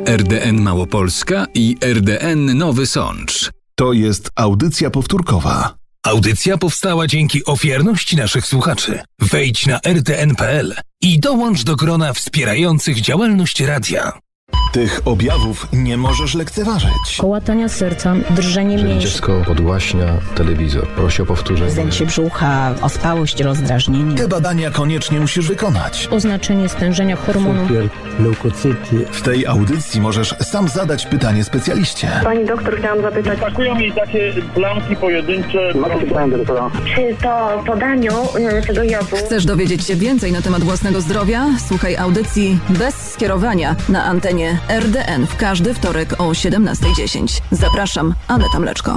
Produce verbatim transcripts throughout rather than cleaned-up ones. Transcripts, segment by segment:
R D N Małopolska i R D N Nowy Sącz. To jest audycja powtórkowa. Audycja powstała dzięki ofiarności naszych słuchaczy. Wejdź na r d n kropka p l i dołącz do grona wspierających działalność radia. Tych objawów nie możesz lekceważyć. Kołatania serca, drżenie mięśni. Dziecko podgłaśnia telewizor. Prosi o powtórzenie. Zdęcie brzucha, ospałość, rozdrażnienie. Te badania koniecznie musisz wykonać. Oznaczenie stężenia hormonu. Cukier, leukocyty. W tej audycji możesz sam zadać pytanie specjaliście. Pani doktor, chciałam zapytać. Atakują mi takie plamki pojedyncze. Czy po podaniu tego jodu... Chcesz dowiedzieć się więcej na temat własnego zdrowia? Słuchaj audycji Bez skierowania na antenie R D N w każdy wtorek o siedemnasta dziesięć. Zapraszam, Aneta Mleczko.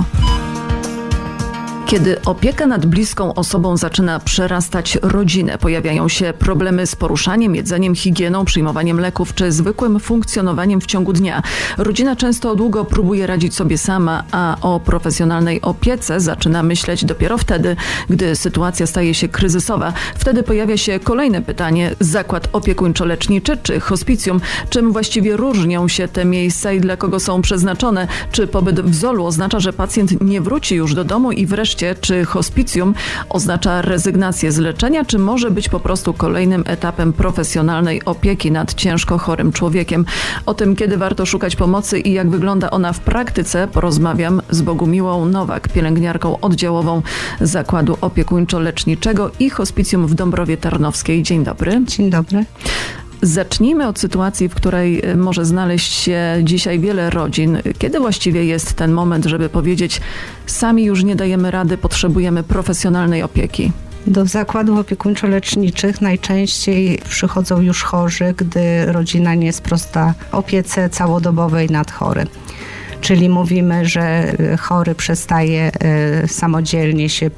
Kiedy opieka nad bliską osobą zaczyna przerastać rodzinę, pojawiają się problemy z poruszaniem, jedzeniem, higieną, przyjmowaniem leków czy zwykłym funkcjonowaniem w ciągu dnia. Rodzina często długo próbuje radzić sobie sama, a o profesjonalnej opiece zaczyna myśleć dopiero wtedy, gdy sytuacja staje się kryzysowa. Wtedy pojawia się kolejne pytanie: zakład opiekuńczo-leczniczy czy hospicjum? Czym właściwie różnią się te miejsca i dla kogo są przeznaczone? Czy pobyt w zolu oznacza, że pacjent nie wróci już do domu? I wreszcie, czy hospicjum oznacza rezygnację z leczenia, czy może być po prostu kolejnym etapem profesjonalnej opieki nad ciężko chorym człowiekiem? O tym, kiedy warto szukać pomocy i jak wygląda ona w praktyce, porozmawiam z Bogumiłą Nowak, pielęgniarką oddziałową Zakładu Opiekuńczo-Leczniczego i Hospicjum w Dąbrowie Tarnowskiej. Dzień dobry. Dzień dobry. Zacznijmy od sytuacji, w której może znaleźć się dzisiaj wiele rodzin. Kiedy właściwie jest ten moment, żeby powiedzieć: sami już nie dajemy rady, potrzebujemy profesjonalnej opieki? Do zakładów opiekuńczo-leczniczych najczęściej przychodzą już chorzy, gdy rodzina nie sprosta opiece całodobowej nad chorym. Czyli mówimy, że chory przestaje samodzielnie się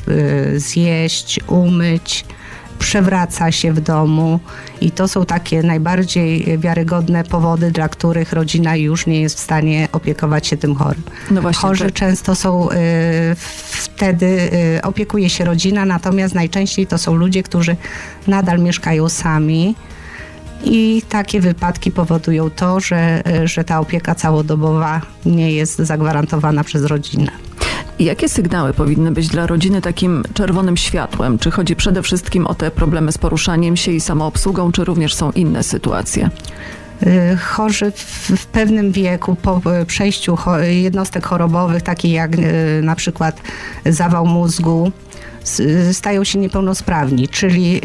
zjeść, umyć, przewraca się w domu i to są takie najbardziej wiarygodne powody, dla których rodzina już nie jest w stanie opiekować się tym chorym. No właśnie, Chorzy tak. często są, y, wtedy y, opiekuje się rodzina, natomiast najczęściej to są ludzie, którzy nadal mieszkają sami i takie wypadki powodują to, że, że ta opieka całodobowa nie jest zagwarantowana przez rodzinę. Jakie sygnały powinny być dla rodziny takim czerwonym światłem? Czy chodzi przede wszystkim o te problemy z poruszaniem się i samoobsługą, czy również są inne sytuacje? Chorzy w pewnym wieku, po przejściu jednostek chorobowych, takich jak na przykład zawał mózgu, stają się niepełnosprawni, czyli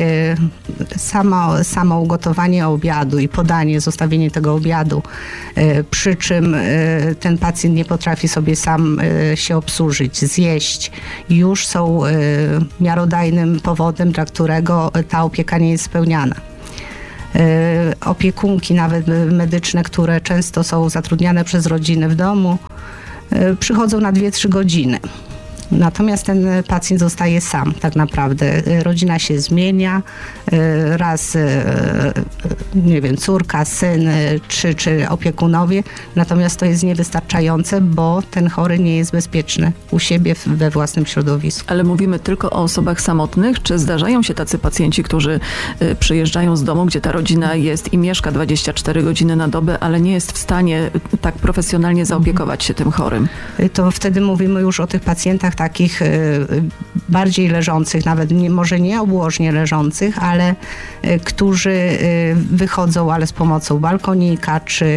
samo, samo ugotowanie obiadu i podanie, zostawienie tego obiadu, przy czym ten pacjent nie potrafi sobie sam się obsłużyć, zjeść, już są miarodajnym powodem, dla którego ta opieka nie jest spełniana. Opiekunki nawet medyczne, które często są zatrudniane przez rodzinę w domu, przychodzą na dwie trzy godziny. Natomiast ten pacjent zostaje sam tak naprawdę. Rodzina się zmienia, raz, nie wiem, córka, syn czy, czy opiekunowie, natomiast to jest niewystarczające, bo ten chory nie jest bezpieczny u siebie we własnym środowisku. Ale mówimy tylko o osobach samotnych, czy zdarzają się tacy pacjenci, którzy przyjeżdżają z domu, gdzie ta rodzina jest i mieszka dwadzieścia cztery godziny na dobę, ale nie jest w stanie tak profesjonalnie zaopiekować się tym chorym? To wtedy mówimy już o tych pacjentach takich bardziej leżących, nawet nie, może nie obłożnie leżących, ale którzy wychodzą, ale z pomocą balkonika, czy,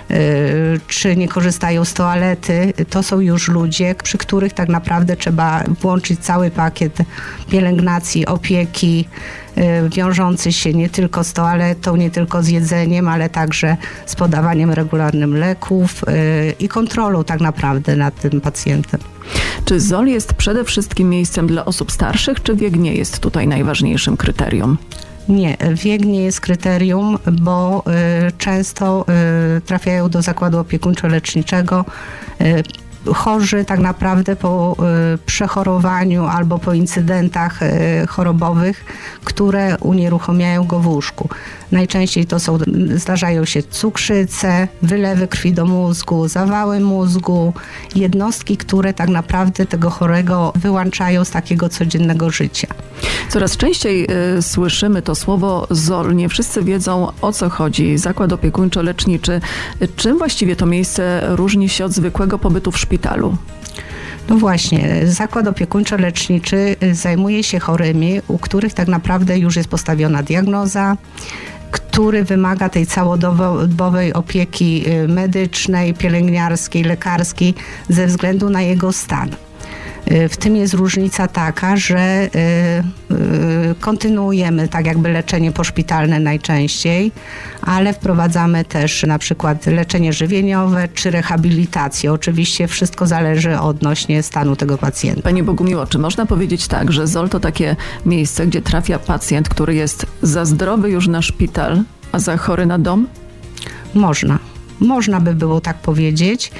czy nie korzystają z toalety. To są już ludzie, przy których tak naprawdę trzeba włączyć cały pakiet pielęgnacji, opieki, wiążący się nie tylko z toaletą, nie tylko z jedzeniem, ale także z podawaniem regularnym leków i kontrolą tak naprawdę nad tym pacjentem. Czy Z O L jest przede wszystkim miejscem dla osób starszych, czy wiek nie jest tutaj najważniejszym kryterium? Nie, wiek nie jest kryterium, bo y, często y, trafiają do zakładu opiekuńczo-leczniczego y, chorzy tak naprawdę po y, przechorowaniu albo po incydentach y, chorobowych, które unieruchamiają go w łóżku. Najczęściej to są, zdarzają się cukrzyce, wylewy krwi do mózgu, zawały mózgu, jednostki, które tak naprawdę tego chorego wyłączają z takiego codziennego życia. Coraz częściej y, słyszymy to słowo Z O L. Nie wszyscy wiedzą, o co chodzi. Zakład opiekuńczo-leczniczy. Czym właściwie to miejsce różni się od zwykłego pobytu w szpitalu? No właśnie, zakład opiekuńczo-leczniczy zajmuje się chorymi, u których tak naprawdę już jest postawiona diagnoza, który wymaga tej całodobowej opieki medycznej, pielęgniarskiej, lekarskiej ze względu na jego stan. W tym jest różnica taka, że kontynuujemy tak jakby leczenie poszpitalne najczęściej, ale wprowadzamy też na przykład leczenie żywieniowe czy rehabilitację. Oczywiście wszystko zależy odnośnie stanu tego pacjenta. Pani Bogumiło, czy można powiedzieć tak, że Z O L to takie miejsce, gdzie trafia pacjent, który jest za zdrowy już na szpital, a za chory na dom? Można. Można by było tak powiedzieć.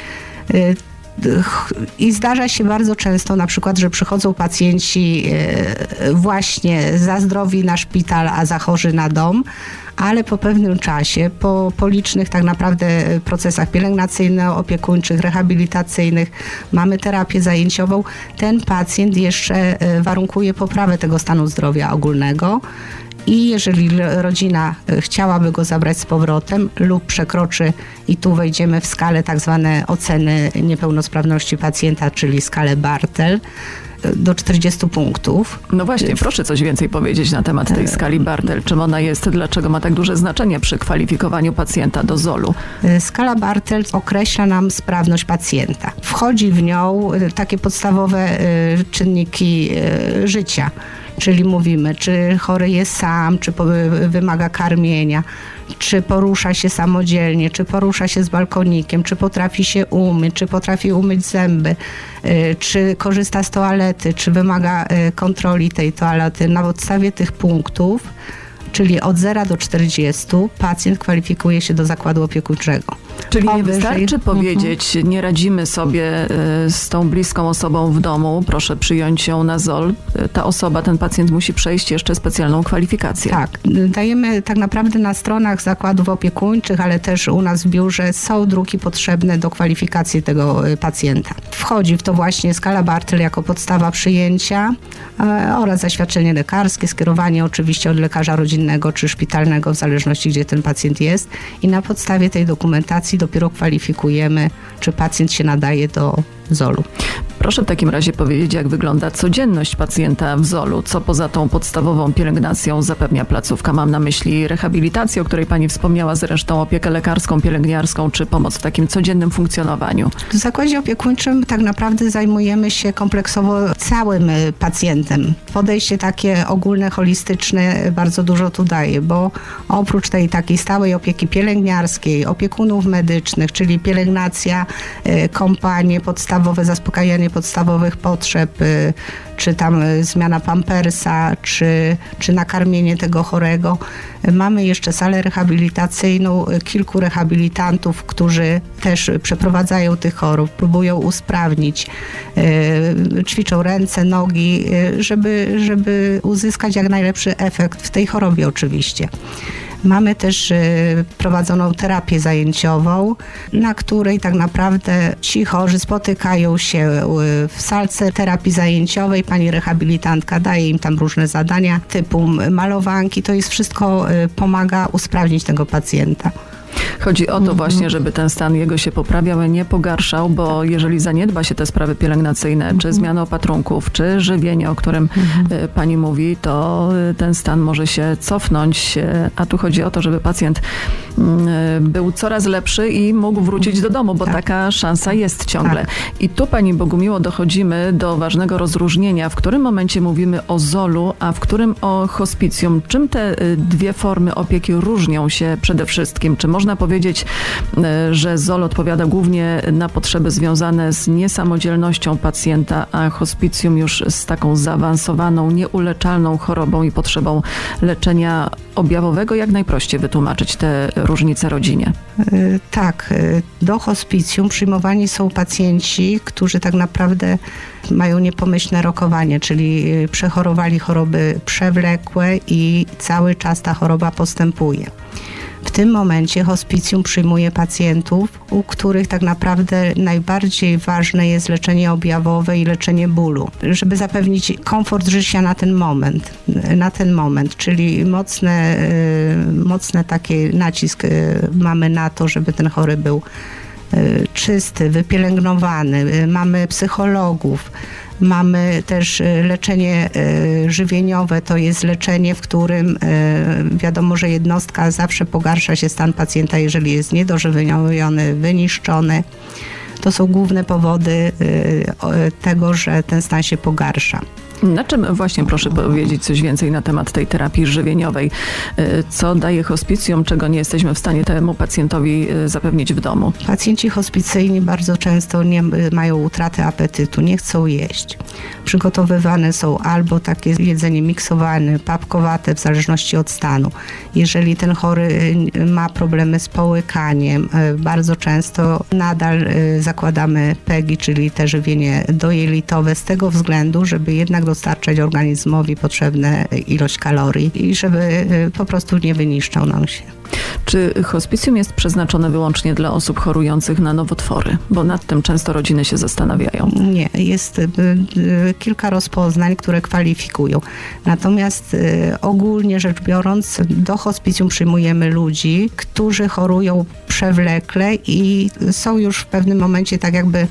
I zdarza się bardzo często na przykład, że przychodzą pacjenci właśnie za zdrowi na szpital, a za chorzy na dom, ale po pewnym czasie, po, po licznych tak naprawdę procesach pielęgnacyjno-opiekuńczych, rehabilitacyjnych, mamy terapię zajęciową, ten pacjent jeszcze warunkuje poprawę tego stanu zdrowia ogólnego. I jeżeli rodzina chciałaby go zabrać z powrotem lub przekroczy, i tu wejdziemy w skalę tak zwane oceny niepełnosprawności pacjenta, czyli skalę Bartel, do czterdziestu punktów. No właśnie, proszę coś więcej powiedzieć na temat tej skali Bartel. Czym ona jest, dlaczego ma tak duże znaczenie przy kwalifikowaniu pacjenta do Z O L-u? Skala Bartel określa nam sprawność pacjenta. Wchodzi w nią takie podstawowe czynniki życia. Czyli mówimy, czy chory jest sam, czy wymaga karmienia, czy porusza się samodzielnie, czy porusza się z balkonikiem, czy potrafi się umyć, czy potrafi umyć zęby, czy korzysta z toalety, czy wymaga kontroli tej toalety. Na podstawie tych punktów, czyli od zera do czterdziestu, pacjent kwalifikuje się do zakładu opiekuńczego. Czyli nie wystarczy powiedzieć, nie radzimy sobie z tą bliską osobą w domu, proszę przyjąć ją na Z O L. Ta osoba, ten pacjent musi przejść jeszcze specjalną kwalifikację. Tak. Dajemy tak naprawdę na stronach zakładów opiekuńczych, ale też u nas w biurze są druki potrzebne do kwalifikacji tego pacjenta. Wchodzi w to właśnie skala Bartel jako podstawa przyjęcia oraz zaświadczenie lekarskie, skierowanie oczywiście od lekarza rodzinnego czy szpitalnego, w zależności gdzie ten pacjent jest, i na podstawie tej dokumentacji dopiero kwalifikujemy, czy pacjent się nadaje do Z O L-u. Proszę w takim razie powiedzieć, jak wygląda codzienność pacjenta w Z O L-u. Co poza tą podstawową pielęgnacją zapewnia placówka? Mam na myśli rehabilitację, o której pani wspomniała, zresztą opiekę lekarską, pielęgniarską, czy pomoc w takim codziennym funkcjonowaniu. W zakładzie opiekuńczym tak naprawdę zajmujemy się kompleksowo całym pacjentem. Podejście takie ogólne, holistyczne bardzo dużo tu daje, bo oprócz tej takiej stałej opieki pielęgniarskiej, opiekunów medycznych, czyli pielęgnacja, kompanie, podstawowe zaspokajanie podstawowych potrzeb, czy tam zmiana pampersa, czy, czy nakarmienie tego chorego. Mamy jeszcze salę rehabilitacyjną, kilku rehabilitantów, którzy też przeprowadzają tych chorób, próbują usprawnić, ćwiczą ręce, nogi, żeby, żeby uzyskać jak najlepszy efekt w tej chorobie oczywiście. Mamy też prowadzoną terapię zajęciową, na której tak naprawdę ci chorzy spotykają się w salce terapii zajęciowej. Pani rehabilitantka daje im tam różne zadania typu malowanki. To jest wszystko, pomaga usprawnić tego pacjenta. Chodzi o to właśnie, żeby ten stan jego się poprawiał, nie pogarszał, bo jeżeli zaniedba się te sprawy pielęgnacyjne, czy zmianę opatrunków, czy żywienie, o którym pani mówi, to ten stan może się cofnąć, a tu chodzi o to, żeby pacjent był coraz lepszy i mógł wrócić do domu, bo tak. Taka szansa jest ciągle. Tak. I tu, pani Bogumiło, dochodzimy do ważnego rozróżnienia, w którym momencie mówimy o Z O L-u, a w którym o hospicjum. Czym te dwie formy opieki różnią się przede wszystkim? Czy można powiedzieć, że Z O L odpowiada głównie na potrzeby związane z niesamodzielnością pacjenta, a hospicjum już z taką zaawansowaną, nieuleczalną chorobą i potrzebą leczenia objawowego. Jak najprościej wytłumaczyć te różnice rodzinie? Tak, do hospicjum przyjmowani są pacjenci, którzy tak naprawdę mają niepomyślne rokowanie, czyli przechorowali choroby przewlekłe i cały czas ta choroba postępuje. W tym momencie hospicjum przyjmuje pacjentów, u których tak naprawdę najbardziej ważne jest leczenie objawowe i leczenie bólu, żeby zapewnić komfort życia na ten moment, na ten moment, czyli mocne, mocny taki nacisk mamy na to, żeby ten chory był czysty, wypielęgnowany. Mamy psychologów. Mamy też leczenie żywieniowe, to jest leczenie, w którym wiadomo, że jednostka zawsze pogarsza się stan pacjenta, jeżeli jest niedożywieniony, wyniszczony. To są główne powody tego, że ten stan się pogarsza. Na czym właśnie, proszę powiedzieć coś więcej na temat tej terapii żywieniowej? Co daje hospicjum, czego nie jesteśmy w stanie temu pacjentowi zapewnić w domu? Pacjenci hospicyjni bardzo często nie mają utraty apetytu, nie chcą jeść. Przygotowywane są albo takie jedzenie miksowane, papkowate, w zależności od stanu. Jeżeli ten chory ma problemy z połykaniem, bardzo często nadal zakładamy pegi, czyli te żywienie dojelitowe, z tego względu, żeby jednak dostarczać organizmowi potrzebne ilość kalorii i żeby po prostu nie wyniszczał nam się. Czy hospicjum jest przeznaczone wyłącznie dla osób chorujących na nowotwory? Bo nad tym często rodziny się zastanawiają. Nie, jest kilka rozpoznań, które kwalifikują. Natomiast ogólnie rzecz biorąc, do hospicjum przyjmujemy ludzi, którzy chorują przewlekle i są już w pewnym momencie tak jakby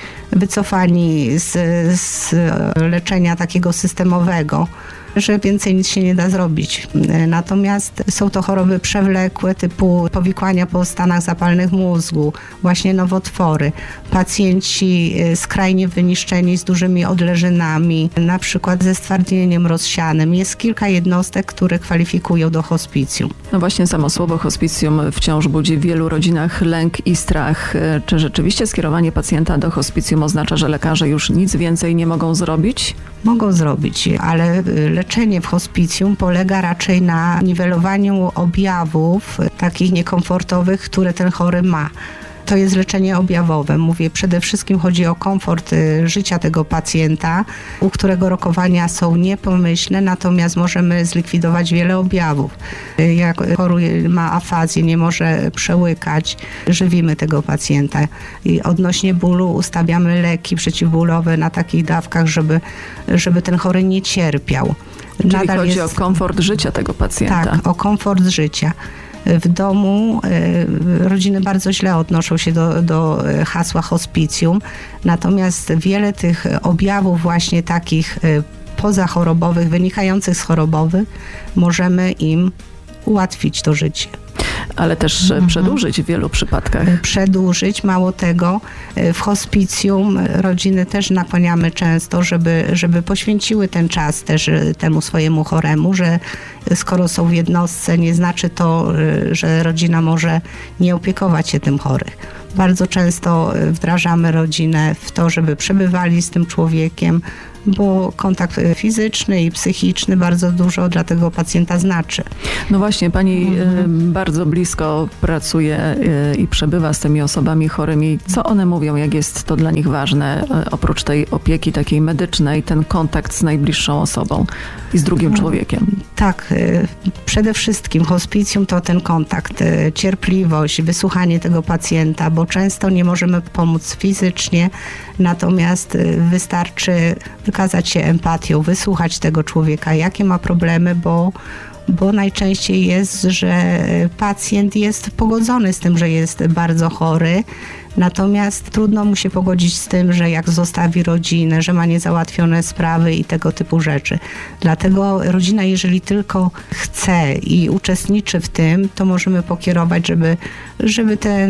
wycofani z, z leczenia takiego systemowego, że więcej nic się nie da zrobić. Natomiast są to choroby przewlekłe typu powikłania po stanach zapalnych mózgu, właśnie nowotwory, pacjenci skrajnie wyniszczeni z dużymi odleżynami, na przykład ze stwardnieniem rozsianym. Jest kilka jednostek, które kwalifikują do hospicjum. No właśnie samo słowo hospicjum wciąż budzi w wielu rodzinach lęk i strach. Czy rzeczywiście skierowanie pacjenta do hospicjum oznacza, że lekarze już nic więcej nie mogą zrobić? Mogą zrobić, ale leczenie w hospicjum polega raczej na niwelowaniu objawów takich niekomfortowych, które ten chory ma. To jest leczenie objawowe. Mówię, przede wszystkim chodzi o komfort życia tego pacjenta, u którego rokowania są niepomyślne, natomiast możemy zlikwidować wiele objawów. Jak chory ma afazję, nie może przełykać, żywimy tego pacjenta. I odnośnie bólu ustawiamy leki przeciwbólowe na takich dawkach, żeby, żeby ten chory nie cierpiał. Czyli Nadal chodzi jest, o komfort życia tego pacjenta. Tak, o komfort życia. W domu y, rodziny bardzo źle odnoszą się do, do hasła hospicjum, natomiast wiele tych objawów właśnie takich y, pozachorobowych, wynikających z chorobowych, możemy im ułatwić to życie. Ale też mhm. przedłużyć w wielu przypadkach. Przedłużyć, mało tego, w hospicjum rodziny też nakłaniamy często, żeby, żeby poświęciły ten czas też temu swojemu choremu, że skoro są w jednostce, nie znaczy to, że rodzina może nie opiekować się tym chorych. Bardzo często wdrażamy rodzinę w to, żeby przebywali z tym człowiekiem, bo kontakt fizyczny i psychiczny bardzo dużo dla tego pacjenta znaczy. No właśnie, pani mhm. bardzo blisko pracuje i przebywa z tymi osobami chorymi. Co one mówią, jak jest to dla nich ważne, oprócz tej opieki takiej medycznej, ten kontakt z najbliższą osobą i z drugim człowiekiem? Tak, przede wszystkim hospicjum to ten kontakt, cierpliwość, wysłuchanie tego pacjenta, bo często nie możemy pomóc fizycznie, natomiast wystarczy wykazać się empatią, wysłuchać tego człowieka, jakie ma problemy, bo, bo najczęściej jest, że pacjent jest pogodzony z tym, że jest bardzo chory, natomiast trudno mu się pogodzić z tym, że jak zostawi rodzinę, że ma niezałatwione sprawy i tego typu rzeczy. Dlatego rodzina, jeżeli tylko chce i uczestniczy w tym, to możemy pokierować, żeby, żeby ten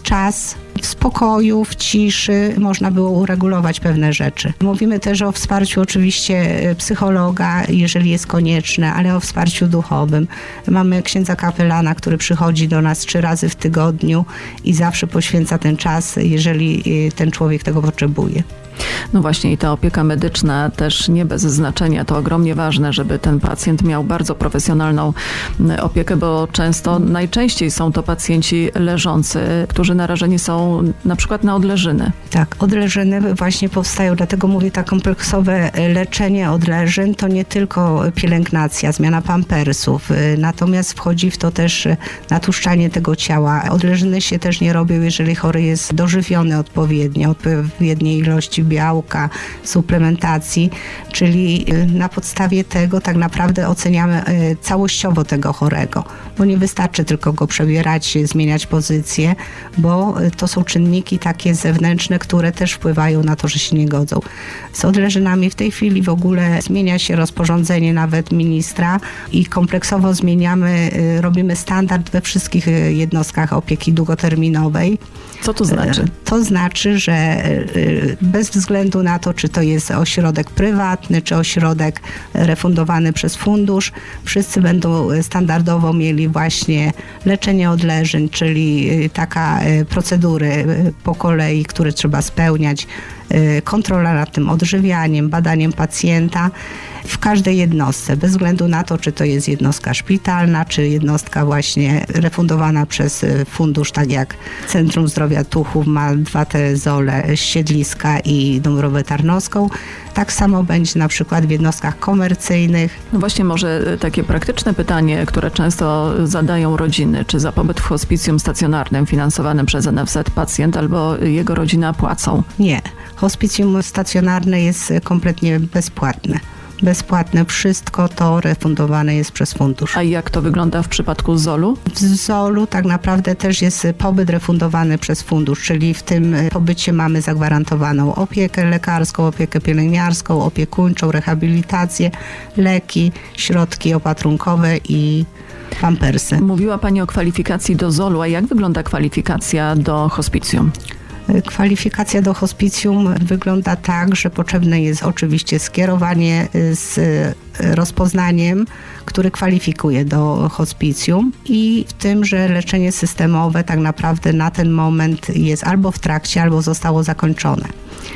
czas w spokoju, w ciszy można było uregulować pewne rzeczy. Mówimy też o wsparciu oczywiście psychologa, jeżeli jest konieczne, ale o wsparciu duchowym. Mamy księdza kapelana, który przychodzi do nas trzy razy w tygodniu i zawsze poświęca ten czas, jeżeli ten człowiek tego potrzebuje. No właśnie i ta opieka medyczna też nie bez znaczenia. To ogromnie ważne, żeby ten pacjent miał bardzo profesjonalną opiekę, bo często, najczęściej są to pacjenci leżący, którzy narażeni są na przykład na odleżyny. Tak, odleżyny właśnie powstają, dlatego mówię, tak kompleksowe leczenie odleżyn to nie tylko pielęgnacja, zmiana pampersów, natomiast wchodzi w to też natłuszczanie tego ciała. Odleżyny się też nie robią, jeżeli chory jest dożywiony odpowiednio, odpowiedniej ilości białka, suplementacji, czyli na podstawie tego tak naprawdę oceniamy całościowo tego chorego, bo nie wystarczy tylko go przebierać, zmieniać pozycję, bo to są czynniki takie zewnętrzne, które też wpływają na to, że się nie godzą. Z odleżynami w tej chwili w ogóle zmienia się rozporządzenie nawet ministra i kompleksowo zmieniamy, robimy standard we wszystkich jednostkach opieki długoterminowej. Co to znaczy? To znaczy, że bez względu na to, czy to jest ośrodek prywatny, czy ośrodek refundowany przez fundusz, wszyscy będą standardowo mieli właśnie leczenie odleżyn, czyli taka procedury po kolei, które trzeba spełniać, kontrola nad tym odżywianiem, badaniem pacjenta w każdej jednostce, bez względu na to, czy to jest jednostka szpitalna, czy jednostka właśnie refundowana przez fundusz, tak jak Centrum Zdrowia Tuchów ma dwa te zole, Siedliska i Dąbrowę Tarnowską. Tak samo będzie na przykład w jednostkach komercyjnych. No właśnie może takie praktyczne pytanie, które często zadają rodziny. Czy za pobyt w hospicjum stacjonarnym finansowanym przez N F Z pacjent albo jego rodzina płacą? Nie. Hospicjum stacjonarne jest kompletnie bezpłatne. Bezpłatne, wszystko to refundowane jest przez fundusz. A jak to wygląda w przypadku zolu? W zolu tak naprawdę też jest pobyt refundowany przez fundusz, czyli w tym pobycie mamy zagwarantowaną opiekę lekarską, opiekę pielęgniarską, opiekuńczą, rehabilitację, leki, środki opatrunkowe i pampersy. Mówiła Pani o kwalifikacji do zolu, a jak wygląda kwalifikacja do hospicjum? Kwalifikacja do hospicjum wygląda tak, że potrzebne jest oczywiście skierowanie z rozpoznaniem, który kwalifikuje do hospicjum i w tym, że leczenie systemowe tak naprawdę na ten moment jest albo w trakcie, albo zostało zakończone.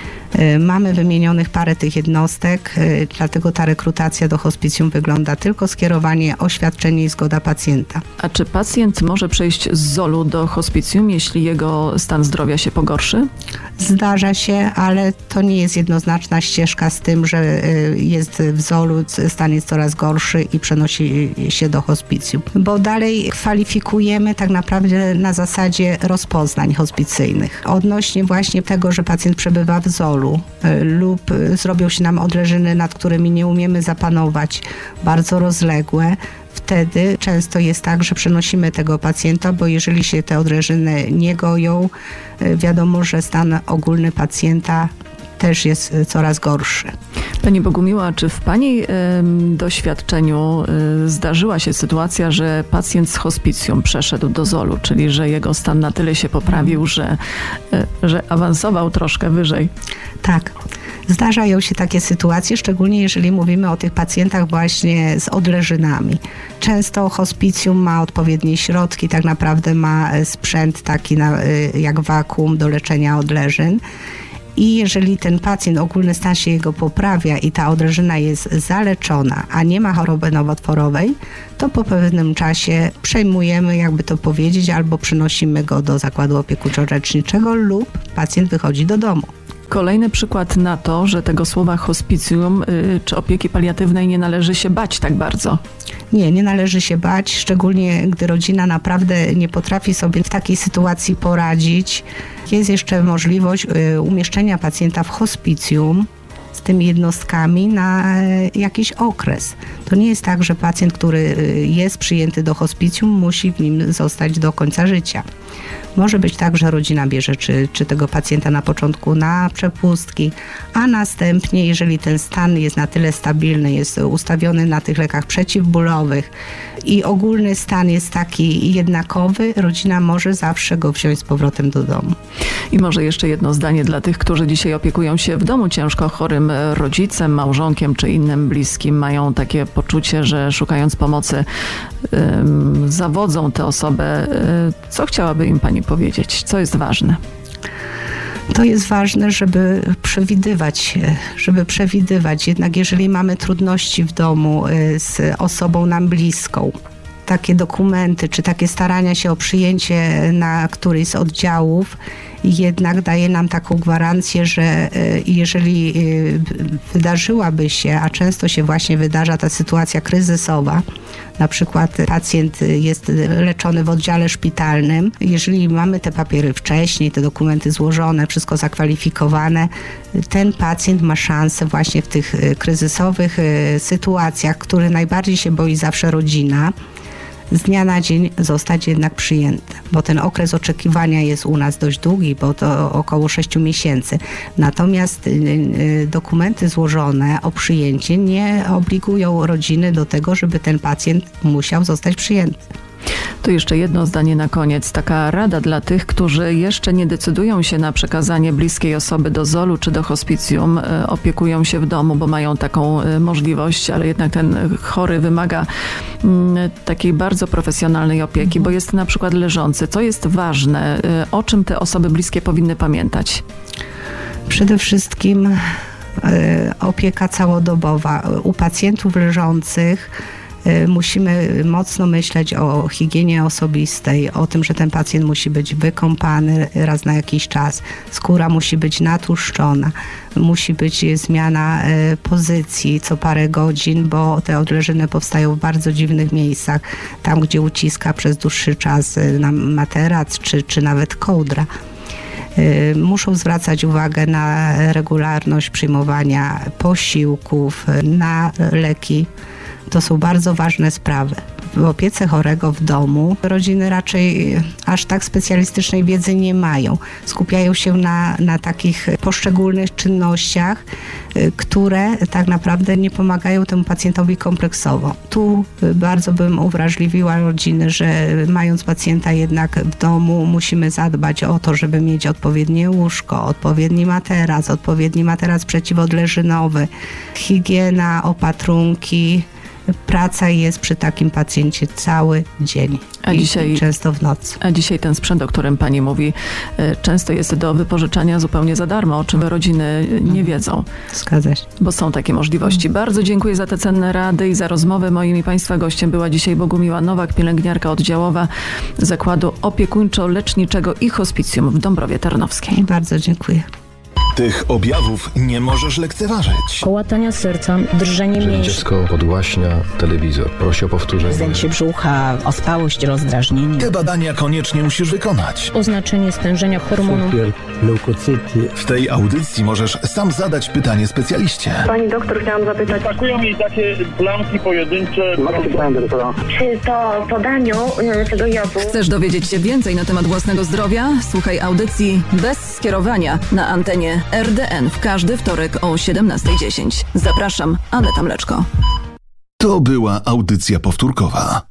Mamy wymienionych parę tych jednostek, dlatego ta rekrutacja do hospicjum wygląda tylko skierowanie, oświadczenie i zgoda pacjenta. A czy pacjent może przejść z zolu do hospicjum, jeśli jego stan zdrowia się pogorszy? Zdarza się, ale to nie jest jednoznaczna ścieżka z tym, że jest w zolu, stan jest coraz gorszy i przenosi się do hospicjum. Bo dalej kwalifikujemy tak naprawdę na zasadzie rozpoznań hospicyjnych. Odnośnie właśnie tego, że pacjent przebywa w zolu, lub zrobią się nam odleżyny, nad którymi nie umiemy zapanować, bardzo rozległe, wtedy często jest tak, że przenosimy tego pacjenta, bo jeżeli się te odleżyny nie goją, wiadomo, że stan ogólny pacjenta też jest coraz gorszy. Pani Bogumiła, czy w Pani y, doświadczeniu y, zdarzyła się sytuacja, że pacjent z hospicjum przeszedł do zolu, czyli że jego stan na tyle się poprawił, że, y, że awansował troszkę wyżej? Tak. Zdarzają się takie sytuacje, szczególnie jeżeli mówimy o tych pacjentach właśnie z odleżynami. Często hospicjum ma odpowiednie środki, tak naprawdę ma sprzęt taki na, jak wakuum do leczenia odleżyn. I jeżeli ten pacjent, ogólny stan się jego poprawia i ta odleżyna jest zaleczona, a nie ma choroby nowotworowej, to po pewnym czasie przejmujemy, jakby to powiedzieć, albo przenosimy go do zakładu opiekuńczo-leczniczego lub pacjent wychodzi do domu. Kolejny przykład na to, że tego słowa hospicjum yy, czy opieki paliatywnej nie należy się bać tak bardzo. Nie, nie należy się bać, szczególnie gdy rodzina naprawdę nie potrafi sobie w takiej sytuacji poradzić. Jest jeszcze możliwość y, umieszczenia pacjenta w hospicjum z tymi jednostkami na y, jakiś okres. To nie jest tak, że pacjent, który y, jest przyjęty do hospicjum, musi w nim zostać do końca życia. Może być tak, że rodzina bierze czy, czy tego pacjenta na początku na przepustki, a następnie, jeżeli ten stan jest na tyle stabilny, jest ustawiony na tych lekach przeciwbólowych i ogólny stan jest taki jednakowy, rodzina może zawsze go wziąć z powrotem do domu. I może jeszcze jedno zdanie dla tych, którzy dzisiaj opiekują się w domu ciężko chorym rodzicem, małżonkiem czy innym bliskim. Mają takie poczucie, że szukając pomocy ym, zawodzą tę osobę. Co chciałaby im pani powiedzieć? Co jest ważne? To jest ważne, żeby przewidywać, żeby przewidywać. Jednak jeżeli mamy trudności w domu z osobą nam bliską, takie dokumenty, czy takie starania się o przyjęcie na któryś z oddziałów jednak daje nam taką gwarancję, że jeżeli wydarzyłaby się, a często się właśnie wydarza ta sytuacja kryzysowa, na przykład pacjent jest leczony w oddziale szpitalnym, jeżeli mamy te papiery wcześniej, te dokumenty złożone, wszystko zakwalifikowane, ten pacjent ma szansę właśnie w tych kryzysowych sytuacjach, które najbardziej się boi zawsze rodzina, z dnia na dzień zostać jednak przyjęty, bo ten okres oczekiwania jest u nas dość długi, bo to około sześciu miesięcy. Natomiast dokumenty złożone o przyjęcie nie obligują rodziny do tego, żeby ten pacjent musiał zostać przyjęty. To jeszcze jedno zdanie na koniec. Taka rada dla tych, którzy jeszcze nie decydują się na przekazanie bliskiej osoby do zolu czy do hospicjum, opiekują się w domu, bo mają taką możliwość, ale jednak ten chory wymaga takiej bardzo profesjonalnej opieki, bo jest na przykład leżący. Co jest ważne? O czym te osoby bliskie powinny pamiętać? Przede wszystkim opieka całodobowa. U pacjentów leżących musimy mocno myśleć o higienie osobistej, o tym, że ten pacjent musi być wykąpany raz na jakiś czas, skóra musi być natłuszczona, musi być zmiana pozycji co parę godzin, bo te odleżyny powstają w bardzo dziwnych miejscach, tam gdzie uciska przez dłuższy czas na materac czy, czy nawet kołdra. Muszą zwracać uwagę na regularność przyjmowania posiłków, na leki. To są bardzo ważne sprawy. W opiece chorego w domu rodziny raczej aż tak specjalistycznej wiedzy nie mają. Skupiają się na, na takich poszczególnych czynnościach, które tak naprawdę nie pomagają temu pacjentowi kompleksowo. Tu bardzo bym uwrażliwiła rodziny, że mając pacjenta jednak w domu musimy zadbać o to, żeby mieć odpowiednie łóżko, odpowiedni materac, odpowiedni materac przeciwodleżynowy, higiena, opatrunki. Praca jest przy takim pacjencie cały dzień a i dzisiaj, często w nocy. A dzisiaj ten sprzęt, o którym pani mówi, często jest do wypożyczania zupełnie za darmo, o czym rodziny nie wiedzą. Zgadza się. Bo są takie możliwości. Bardzo dziękuję za te cenne rady i za rozmowę. Moim i państwa gościem była dzisiaj Bogumiła Nowak, pielęgniarka oddziałowa Zakładu Opiekuńczo-Leczniczego i Hospicjum w Dąbrowie Tarnowskiej. Bardzo dziękuję. Tych objawów nie możesz lekceważyć. Kołatania serca, drżenie Jeżeli mięśni. dziecko podłaśnia telewizor, prosi o powtórzenie. Zdęcie brzucha, ospałość, rozdrażnienie. Te badania koniecznie musisz wykonać. Oznaczenie stężenia hormonu. cukier, leukocyty. W tej audycji możesz sam zadać pytanie specjaliście. Pani doktor, chciałam zapytać, Atakują jej takie plamki pojedyncze. czy to po daniu y, tego jodu... Chcesz dowiedzieć się więcej na temat własnego zdrowia? Słuchaj audycji bez skierowania na antenie R D N w każdy wtorek o siedemnasta dziesięć. Zapraszam, Aneta Mleczko. To była audycja powtórkowa.